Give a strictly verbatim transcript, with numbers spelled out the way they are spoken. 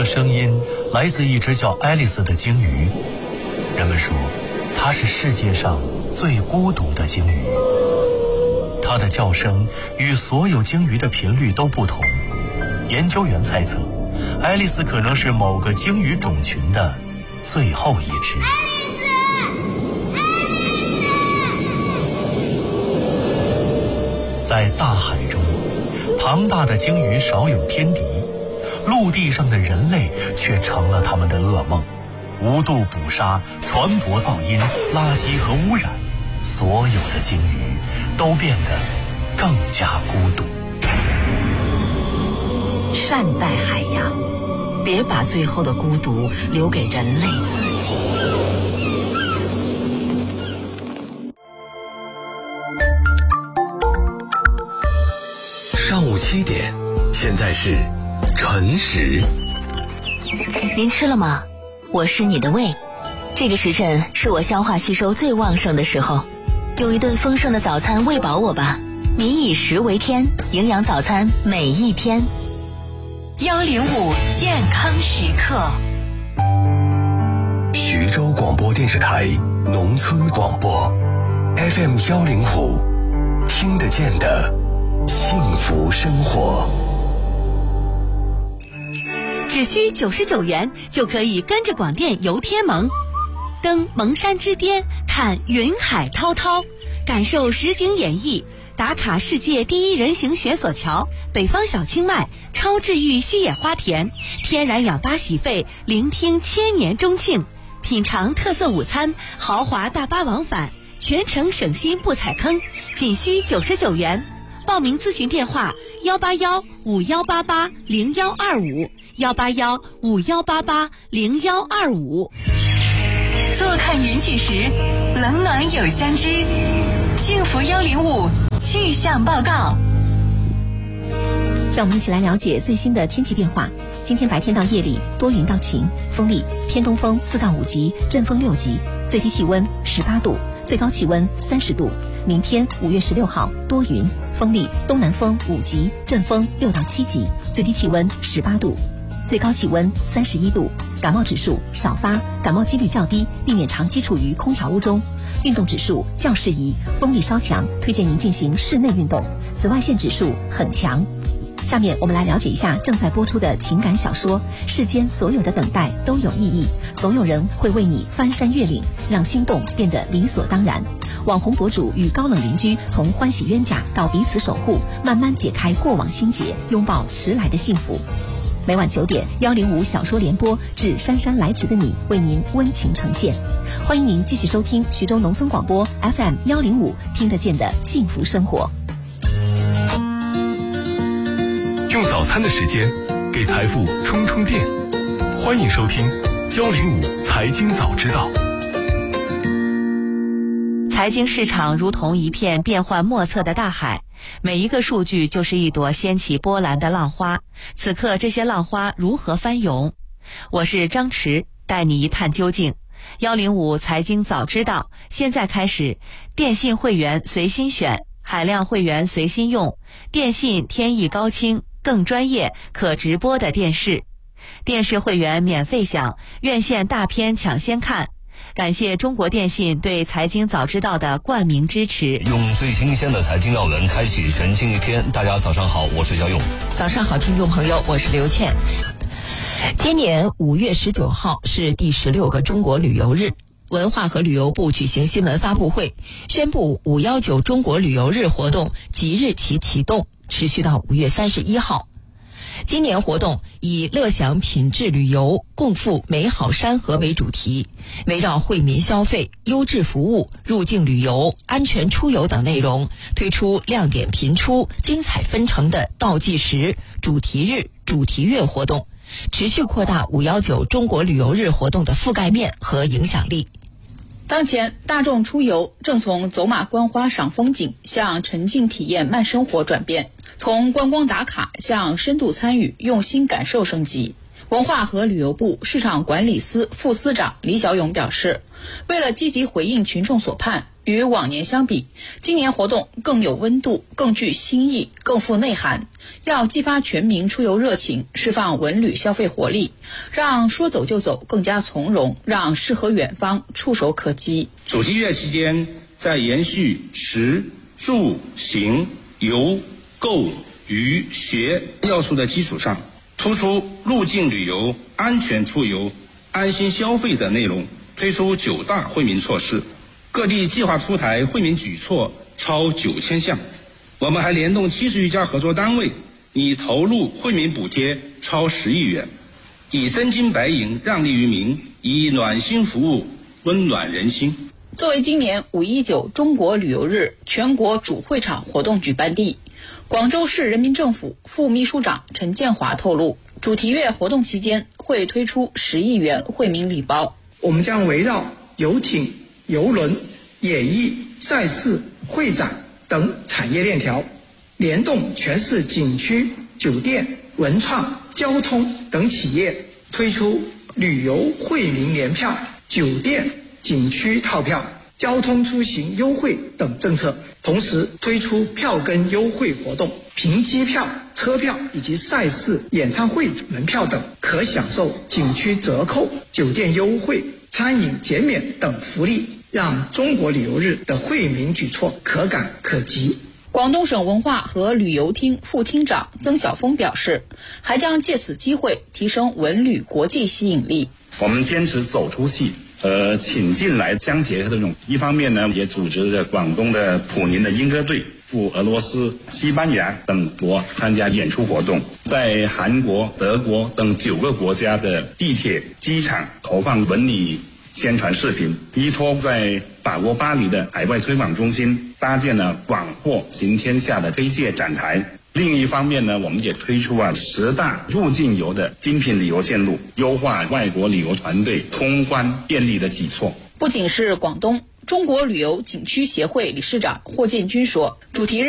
声音来自一只叫爱丽丝的鲸鱼，人们说它是世界上最孤独的鲸鱼。它的叫声与所有鲸鱼的频率都不同，研究员猜测爱丽丝可能是某个鲸鱼种群的最后一只。在大海中，庞大的鲸鱼少有天敌，陆地上的人类却成了他们的噩梦。无度捕杀、船舶噪音、垃圾和污染，所有的鲸鱼都变得更加孤独。 善待海洋，别把最后的孤独留给人类自己。 上午七点，现在是晨时。 您吃了吗？我是你的胃。这个时辰是我消化吸收最旺盛的时候，用一顿丰盛的早餐喂饱我吧。民以食为天，营养早餐每一天。 幺零五健康时刻。 徐州广播电视台农村广播 F M 幺零五，听得见的幸福生活。 只需九十九元就可以跟着广电游天盟，登蒙山之巅，看云海滔滔，感受实景演绎，打卡世界第一人行雪索桥、北方小清迈、超治愈西野花田，天然氧吧洗肺，聆听千年钟磬，品尝特色午餐，豪华大巴往返，全程省心不踩坑，仅需九十九元。报名咨询电话：幺八幺五幺八八零幺二五，幺八幺五幺八八零幺二五。 坐看云起时，冷暖有相知。幸福幺零五气象报告。 让我们一起来了解最新的天气变化。今天白天到夜里多云到晴，风力偏东风四到五级，阵风六级，最低气温十八度，最高气温三十度。明天五月十六号多云，风力东南风五级，阵风六到七级，最低气温十八度，最高气温三十一度。感冒指数少发，感冒几率较低，避免长期处于空调屋中。运动指数较适宜，风力稍强，推荐您进行室内运动。紫外线指数很强。下面我们来了解一下正在播出的情感小说《世间所有的等待都有意义》，总有人会为你翻山越岭，让心动变得理所当然。网红博主与高冷邻居从欢喜冤家到彼此守护，慢慢解开过往心结，拥抱迟来的幸福。每晚九点，幺零五小说联播致姗姗来迟的你，为您温情呈现。欢迎您继续收听徐州农村广播 F M 幺零五，听得见的幸福生活。 用早餐的时间给财富充充电，欢迎收听幺零五财经早知道。 财经市场如同一片变幻莫测的大海，每一个数据就是一朵掀起波澜的浪花。此刻这些浪花如何翻涌？我是张弛，带你一探究竟。幺零五财经早知道，现在开始。电信会员随心选，海量会员随心用，电信天翼高清，更专业可直播的电视。电视会员免费享，院线大片抢先看。感谢中国电信对财经早知道的冠名支持， 用最新鲜的财经要闻开启全新一天。大家早上好，我是小勇。 早上好，听众朋友，我是刘倩。今年五月十九号是第十六个中国旅游日，文化和旅游部举行新闻发布会，宣布五一九中国旅游日活动即日起启动，持续到五月三十一号。今年活动以乐享品质旅游，共赴美好山河为主题，围绕惠民消费、优质服务、入境旅游、安全出游等内容，推出亮点频出、精彩纷呈的倒计时、主题日、主题月活动，持续扩大五一九中国旅游日活动的覆盖面和影响力。 当前大众出游正从走马观花赏风景向沉浸体验慢生活转变，从观光打卡向深度参与用心感受升级。文化和旅游部市场管理司副司长李小勇表示，为了积极回应群众所盼， 与往年相比，今年活动更有温度，更具新意，更富内涵。要激发全民出游热情，释放文旅消费活力，让说走就走更加从容，让诗和远方触手可及。 主题月期间，在延续食、住、行、游、购、娱、学要素的基础上，突出入境旅游、安全出游、安心消费的内容，推出九大惠民措施。各地计划出台惠民举措超九千项，我们还联动七十余家合作单位，拟投入惠民补贴超十亿元，以真金白银让利于民，以暖心服务温暖人心。 作为今年五一九中国旅游日全国主会场活动举办地，广州市人民政府副秘书长陈建华透露，主题月活动期间会推出十亿元惠民礼包。 我们将围绕游艇、邮轮、演艺、赛事、会展等产业链条，联动全市景区、酒店、文创、交通等企业，推出旅游惠民联票、酒店、景区套票、交通出行优惠等政策，同时推出票根优惠活动，凭机票、车票以及赛事、演唱会门票等，可享受景区折扣、酒店优惠、餐饮减免等福利，让中国旅游日的惠民举措可感可及。 广东省文化和旅游厅副厅长曾晓峰表示，还将借此机会提升文旅国际吸引力。 我们坚持走出戏和请进来相结合的这种，一方面呢，也组织着广东的普宁的莺歌队赴俄罗斯、西班牙等国参加演出活动，在韩国、德国等九个国家的地铁、机场投放文旅宣传视频，依托在法国巴黎的海外推广中心，搭建了广货行天下的推介展台。另一方面呢，我们也推出啊十大入境游的精品旅游线路，优化外国旅游团队通关便利的举措。 不仅是广东，中国旅游景区协会理事长霍建军说，主题日